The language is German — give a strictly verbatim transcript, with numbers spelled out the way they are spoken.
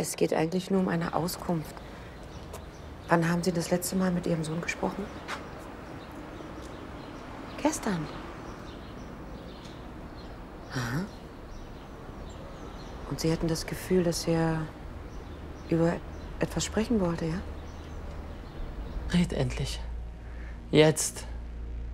Es geht eigentlich nur um eine Auskunft. Wann haben Sie das letzte Mal mit Ihrem Sohn gesprochen? Gestern. Aha. Und Sie hatten das Gefühl, dass er über etwas sprechen wollte, ja? Red endlich. Jetzt.